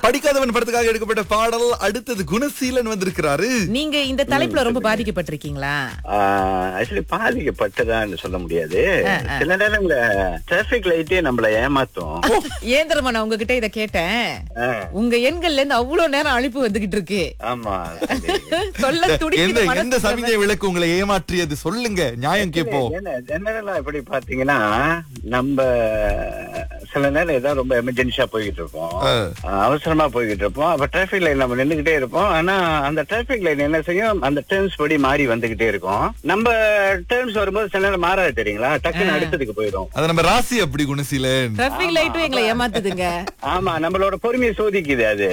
படிக்காதவன் படத்துக்காக எடுக்கப்பட்ட பாடல். அடுத்தது குணசீலன் வந்திருக்கிறாரு. நீங்க இந்த தலைப்புல ரொம்ப பாதிக்கப்பட்டிருக்கீங்களா? ஆக்சுவலி பாதிக்கப்பட்டதான்னு சொல்ல முடியாது. சில நேரங்கள டிராபிக் லைட்டே நம்மள ஏமாத்தும். ஏந்திரமா நான் உங்ககிட்ட இத கேட்டேன். உங்க எண்கள்ல இருந்து அவ்வளவு நேரம் அழைப்பு வந்துகிட்டு இருக்கு. ஆமா, சொல்ல துடிக்குது. எந்த சமிஞ்சை விளக்கு உங்களை ஏமாற்றியது சொல்லுங்க, நியாயம் கேட்போம். என்னெல்லாம் எப்படி பாத்தீங்கன்னா, நம்ம சில நேரம் ஏதாவது ரொம்ப எமர்ஜென்சியா போய்கிட்டு இருப்போம், அவசரமா போய்கிட்டு இருப்போம். அப்ப டிராபிக் லைன் நம்ம நின்னுகிட்டே இருப்போம். ஆனா அந்த டிராபிக் லைன் என்ன செய்யும், அந்த டேர்ம்ஸ் படி மாறி வந்துகிட்டே இருக்கும். நம்ம டேர்ம்ஸ் வரும்போது சில நேரம் மாறாது தெரியுங்களா, டக்குன்னு அடுத்ததுக்கு போயிடும். அது நம்ம ராசி அப்படி குணசீலன். டிராபிக் லைட்டும் எங்களை ஏமாத்துதுங்க. ஆமா, நம்மளோட பொறுமையை சோதிக்குது அது.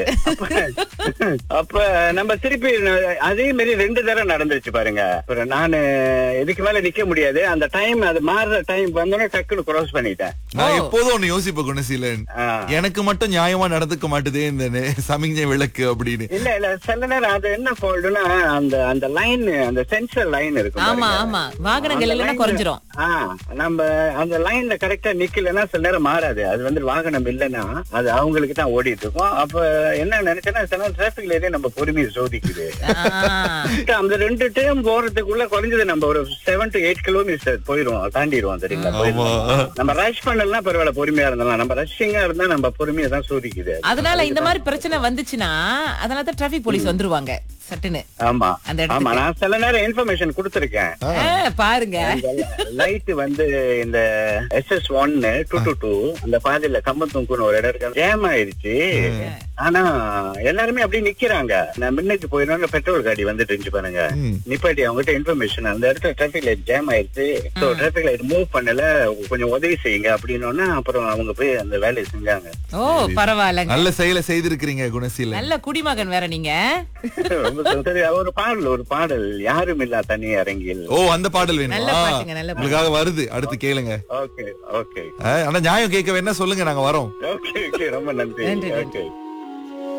அப்ப நம்ம திருப்பி அதே மாதிரி 2 தடவை நடந்துருச்சு பாருங்க. நானு இதுக்கு மேல நிக்க முடியாது, அந்த டைம் அது மாறுற டைம் வந்தோடனே டக்குன்னு கிராஸ் பண்ணிட்டேன். நான் எப்போதும் ஒண்ணு யோசிப்பேன் குணசீலன், எனக்கு மட்டும் நியாயமா நடந்துக்க மாட்டுதே இந்த சமிஞ்சை விளக்கு அப்படின்னு. இல்ல சில நேரம் அது என்ன ஃபால்ட்னா, அந்த லைன், அந்த சென்சர் லைன் இருக்கும். ஆமா ஆமா, வாகனங்கள் எல்லாம் குறைஞ்சிரும். நம்ம அந்த லைன்ல கரெக்டா நிக்கலன்னா சில நேரம் மாறாது. அது வந்து வாகனம் இல்லைன்னா அது அவங்களுக்கு தான் ஓடிட்டு இருக்கும். அப்ப என்ன நினைச்சேன்னா, சில நேரம் டிராபிக் லைனே நம்ம பொறுமையை சோதிக்குது. அந்த 2 டைம் போறதுக்குள்ள குறைஞ்சது நம்ம ஒரு 7 to 8 கிலோமீட்டர் போயிரும், தாண்டிடுவோம் தெரியுங்களா. நம்ம ரஷ் பண்ணலாம் பரவாயில்ல, பொறுமையா இருந்தாலும். நம்ம ரஷ்ஷிங்கா இருந்தா நம்ம பொறுமையை தான் சோதிக்குது. அதனால இந்த மாதிரி பிரச்சனை வந்துச்சுன்னா அதனால தான் டிராபிக் போலீஸ் வந்துருவாங்க சட்டுன்னு. ஆமா ஆமா, நான் சில நேரம் இன்ஃபர்மேஷன் கொடுத்திருக்கேன் பாருங்க. லைட் வந்து இந்த SS1 222 அந்த பாதையில கம்பத்தூங்குன்னு ஒரு இடம் இருக்கு, ஜாம் ஆயிடுச்சு. ஆனா எல்லாருமே அப்படியே நிக்கிறாங்க. நான் முன்னுக்கு போயிடணும், பெட்ரோல் காடி வந்துட்டு இருந்துச்சு பாருங்க, நிப்பாட்டி அவங்ககிட்ட இன்ஃபர்மேஷன், அந்த இடத்துல டிராபிக் லைட் ஜாம் ஆயிடுச்சு, டிராபிக் லைட் மூவ் பண்ணல, கொஞ்சம் உதவி செய்யுங்க அப்படின்னா அப்புறம் அவங்க போய் அந்த வேலையை செஞ்சாங்க. ஓ பரவாயில்ல, நல்ல செயலை செய்திருக்கிறீங்க குணசீலன். நல்ல குடிமகன் வேற நீங்க. ஒரு பாடல் யாரும் இல்லா தனி அரங்கில். ஓ, அந்த பாடல் வேணும். நல்ல பாட்டுங்க, நல்ல பாட்டு. உங்களுக்காக வருது, அடுத்து கேளுங்க. Okay okay. ஆனா நியாயம் கேட்க வேணா சொல்லுங்க, நாங்க வரோம். ஓகே ஓகே, ரொம்ப நன்றி. நன்றி. ஓகே.